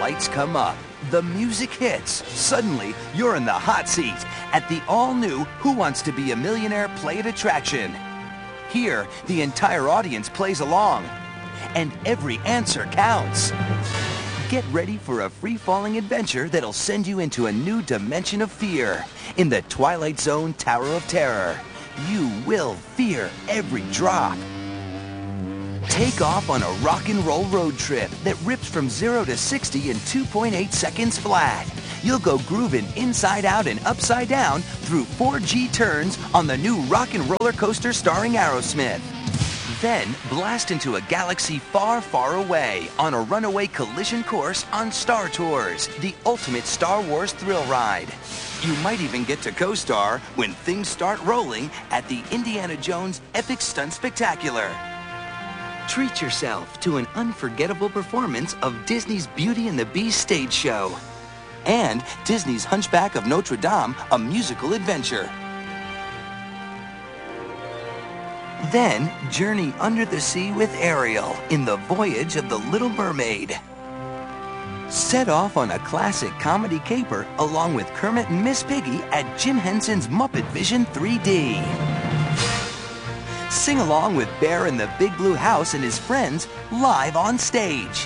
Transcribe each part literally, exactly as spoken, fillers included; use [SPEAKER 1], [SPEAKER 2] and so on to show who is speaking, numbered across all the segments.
[SPEAKER 1] lights come up, the music hits. Suddenly, you're in the hot seat at the all-new Who Wants to Be a Millionaire Play It attraction. Here, the entire audience plays along, and every answer counts. Get ready for a free-falling adventure that'll send you into a new dimension of fear. In the Twilight Zone Tower of Terror, you will fear every drop. Take off on a rock and roll road trip that rips from zero to sixty in two point eight seconds flat. You'll go grooving inside out and upside down through four G turns on the new rock and roller coaster starring Aerosmith. Then blast into a galaxy far, far away on a runaway collision course on Star Tours, the ultimate Star Wars thrill ride. You might even get to co-star when things start rolling at the Indiana Jones Epic Stunt Spectacular. Treat yourself to an unforgettable performance of Disney's Beauty and the Beast stage show and Disney's Hunchback of Notre Dame, a musical adventure. Then journey under the sea with Ariel in The Voyage of the Little Mermaid. Set off on a classic comedy caper along with Kermit and Miss Piggy at Jim Henson's Muppet Vision three D. Sing along with Bear in the Big Blue House and his friends live on stage.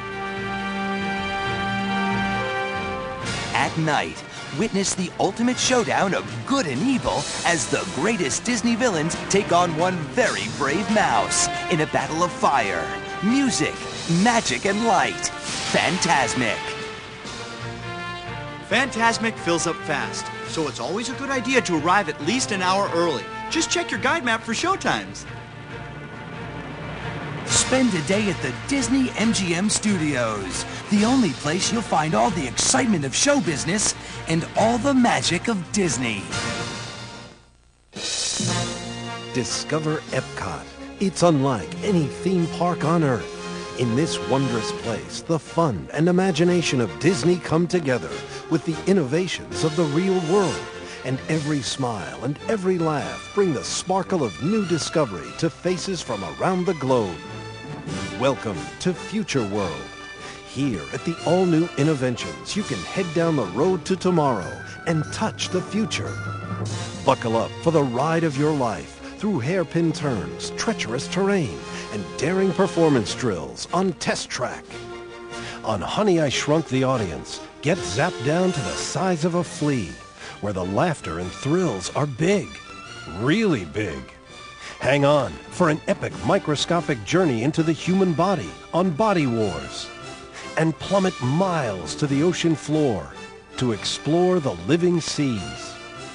[SPEAKER 1] At night, witness the ultimate showdown of good and evil as the greatest Disney villains take on one very brave mouse in a battle of fire, music, magic, and light. Fantasmic.
[SPEAKER 2] Fantasmic fills up fast, so it's always a good idea to arrive at least an hour early. Just check your guide map for showtimes.
[SPEAKER 1] Spend a day at the Disney M G M Studios, the only place you'll find all the excitement of show business and all the magic of Disney.
[SPEAKER 3] Discover Epcot. It's unlike any theme park on Earth. In this wondrous place, the fun and imagination of Disney come together with the innovations of the real world. And every smile and every laugh bring the sparkle of new discovery to faces from around the globe. Welcome to Future World. Here at the all-new Innoventions, you can head down the road to tomorrow and touch the future. Buckle up for the ride of your life through hairpin turns, treacherous terrain, and daring performance drills on Test Track. On Honey, I Shrunk the Audience, get zapped down to the size of a flea, where the laughter and thrills are big, really big. Hang on for an epic microscopic journey into the human body on Body Wars. And plummet miles to the ocean floor to explore the living seas.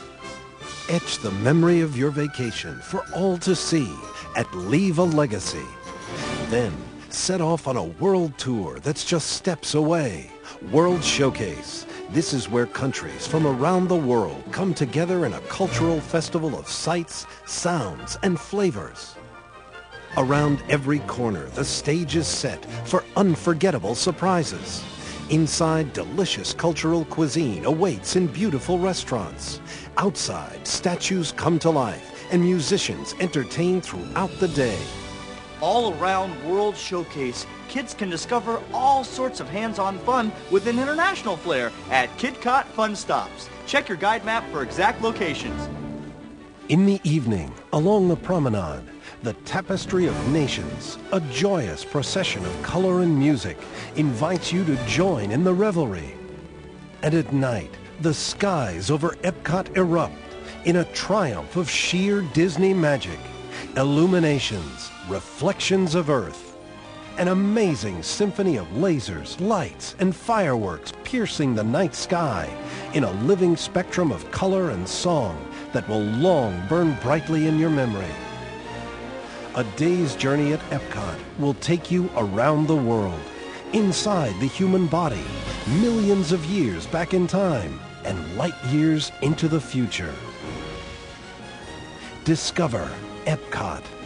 [SPEAKER 3] Etch the memory of your vacation for all to see at Leave a Legacy. Then set off on a world tour that's just steps away. World Showcase. This is where countries from around the world come together in a cultural festival of sights, sounds, and flavors. Around every corner, the stage is set for unforgettable surprises. Inside, delicious cultural cuisine awaits in beautiful restaurants. Outside, statues come to life and musicians entertain throughout the day.
[SPEAKER 2] All around World Showcase, kids can discover all sorts of hands-on fun with an international flair at KidCot Fun Stops. Check your guide map for exact locations.
[SPEAKER 3] In the evening, along the promenade, the Tapestry of Nations, a joyous procession of color and music, invites you to join in the revelry. And at night, the skies over Epcot erupt in a triumph of sheer Disney magic. Illuminations, reflections of Earth, an amazing symphony of lasers, lights, and fireworks piercing the night sky in a living spectrum of color and song that will long burn brightly in your memory. A day's journey at Epcot will take you around the world, inside the human body, millions of years back in time, and light years into the future. Discover Epcot.